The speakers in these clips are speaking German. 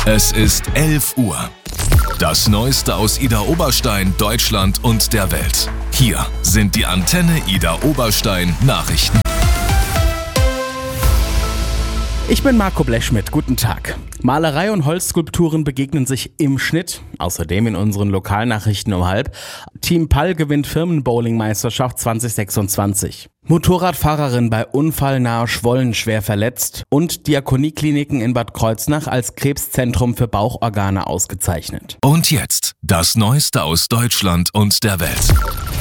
Es ist 11 Uhr. Das Neueste aus Idar-Oberstein, Deutschland und der Welt. Hier sind die Antenne Idar-Oberstein Nachrichten. Ich bin Marco Blechschmidt, guten Tag. Malerei und Holzskulpturen begegnen sich im Schnitt. Außerdem in unseren Lokalnachrichten um 12:30. Team Pall gewinnt Firmenbowling-Meisterschaft 2026. Motorradfahrerin bei Unfall nahe Schwollen schwer verletzt. Und Diakoniekliniken in Bad Kreuznach als Krebszentrum für Bauchorgane ausgezeichnet. Und jetzt das Neueste aus Deutschland und der Welt.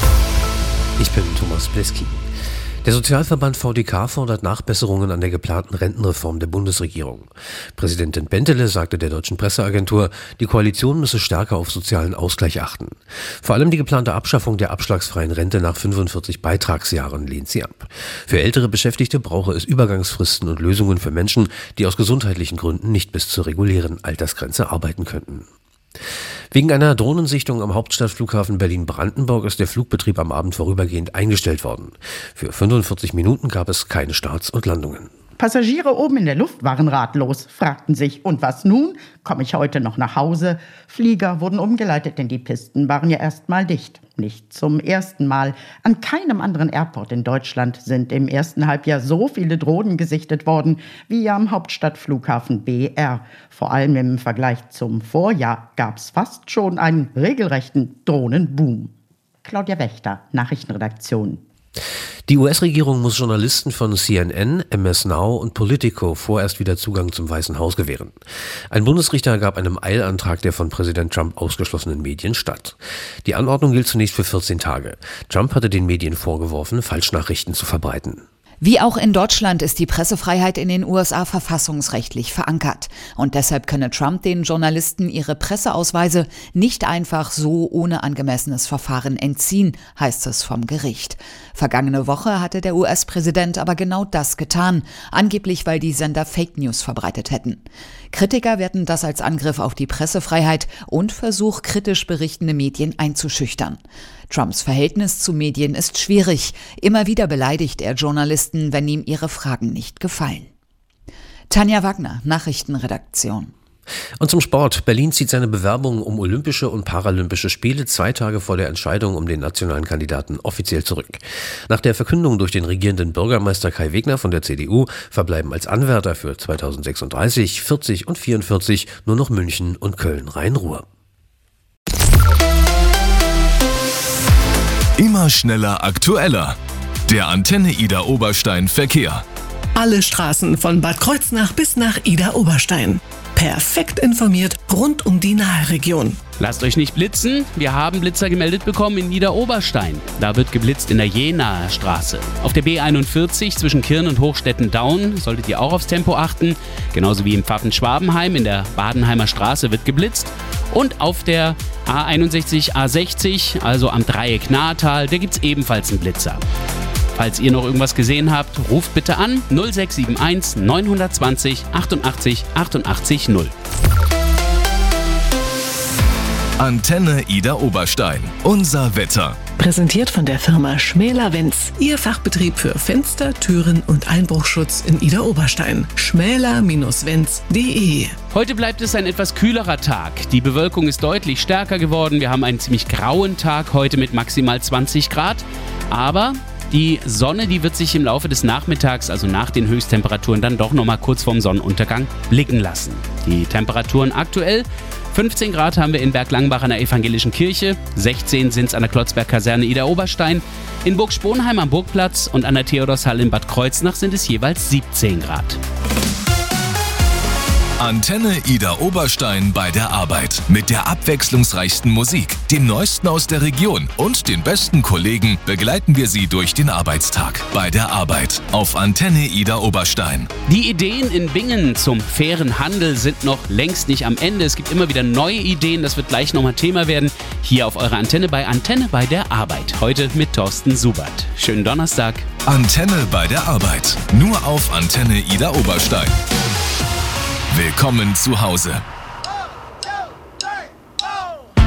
Ich bin Thomas Bleski. Der Sozialverband VDK fordert Nachbesserungen an der geplanten Rentenreform der Bundesregierung. Präsidentin Bentele sagte der deutschen Presseagentur, die Koalition müsse stärker auf sozialen Ausgleich achten. Vor allem die geplante Abschaffung der abschlagsfreien Rente nach 45 Beitragsjahren lehnt sie ab. Für ältere Beschäftigte brauche es Übergangsfristen und Lösungen für Menschen, die aus gesundheitlichen Gründen nicht bis zur regulären Altersgrenze arbeiten könnten. Wegen einer Drohnensichtung am Hauptstadtflughafen Berlin-Brandenburg ist der Flugbetrieb am Abend vorübergehend eingestellt worden. Für 45 Minuten gab es keine Starts und Landungen. Passagiere oben in der Luft waren ratlos, fragten sich, und was nun? Komme ich heute noch nach Hause? Flieger wurden umgeleitet, denn die Pisten waren ja erstmal dicht. Nicht zum ersten Mal. An keinem anderen Airport in Deutschland sind im ersten Halbjahr so viele Drohnen gesichtet worden wie am Hauptstadtflughafen BR. Vor allem im Vergleich zum Vorjahr gab es fast schon einen regelrechten Drohnenboom. Claudia Wächter, Nachrichtenredaktion. Die US-Regierung muss Journalisten von CNN, MS Now und Politico vorerst wieder Zugang zum Weißen Haus gewähren. Ein Bundesrichter gab einem Eilantrag der von Präsident Trump ausgeschlossenen Medien statt. Die Anordnung gilt zunächst für 14 Tage. Trump hatte den Medien vorgeworfen, Falschnachrichten zu verbreiten. Wie auch in Deutschland ist die Pressefreiheit in den USA verfassungsrechtlich verankert. Und deshalb könne Trump den Journalisten ihre Presseausweise nicht einfach so ohne angemessenes Verfahren entziehen, heißt es vom Gericht. Vergangene Woche hatte der US-Präsident aber genau das getan, angeblich weil die Sender Fake News verbreitet hätten. Kritiker werten das als Angriff auf die Pressefreiheit und Versuch, kritisch berichtende Medien einzuschüchtern. Trumps Verhältnis zu Medien ist schwierig. Immer wieder beleidigt er Journalisten, wenn ihm ihre Fragen nicht gefallen. Tanja Wagner, Nachrichtenredaktion. Und zum Sport. Berlin zieht seine Bewerbung um Olympische und Paralympische Spiele 2 Tage vor der Entscheidung um den nationalen Kandidaten offiziell zurück. Nach der Verkündung durch den regierenden Bürgermeister Kai Wegner von der CDU verbleiben als Anwärter für 2036, 40 und 44 nur noch München und Köln-Rhein-Ruhr. Immer schneller, aktueller. Der Antenne Idar-Oberstein Verkehr. Alle Straßen von Bad Kreuznach bis nach Idar-Oberstein. Perfekt informiert rund um die Nahregion. Lasst euch nicht blitzen, wir haben Blitzer gemeldet bekommen in Idar-Oberstein. Da wird geblitzt in der Jenaer Straße. Auf der B41 zwischen Kirn und Hochstetten-Daun solltet ihr auch aufs Tempo achten. Genauso wie im Pfaffen-Schwabenheim in der Badenheimer Straße wird geblitzt. Und auf der A61, A60, also am Dreieck Nahetal, da gibt es ebenfalls einen Blitzer. Falls ihr noch irgendwas gesehen habt, ruft bitte an 0671 920 88 88 0. Antenne Idar-Oberstein. Unser Wetter. Präsentiert von der Firma Schmäler-Wenz. Ihr Fachbetrieb für Fenster, Türen und Einbruchschutz in Idar-Oberstein. schmäler-wenz.de. Heute bleibt es ein etwas kühlerer Tag. Die Bewölkung ist deutlich stärker geworden. Wir haben einen ziemlich grauen Tag heute mit maximal 20 Grad. Aber die Sonne, die wird sich im Laufe des Nachmittags, also nach den Höchsttemperaturen, dann doch nochmal kurz vorm Sonnenuntergang blicken lassen. Die Temperaturen aktuell: 15 Grad haben wir in Berglangbach an der Evangelischen Kirche, 16 sind es an der Klotzberg-Kaserne Idar-Oberstein, in Burg Sponheim am Burgplatz und an der Theodorshalle in Bad Kreuznach sind es jeweils 17 Grad. Antenne Idar-Oberstein bei der Arbeit. Mit der abwechslungsreichsten Musik, dem Neuesten aus der Region und den besten Kollegen begleiten wir Sie durch den Arbeitstag. Bei der Arbeit auf Antenne Idar-Oberstein. Die Ideen in Bingen zum fairen Handel sind noch längst nicht am Ende. Es gibt immer wieder neue Ideen. Das wird gleich nochmal Thema werden. Hier auf eurer Antenne bei der Arbeit. Heute mit Thorsten Subert. Schönen Donnerstag. Antenne bei der Arbeit. Nur auf Antenne Idar-Oberstein. Willkommen zu Hause.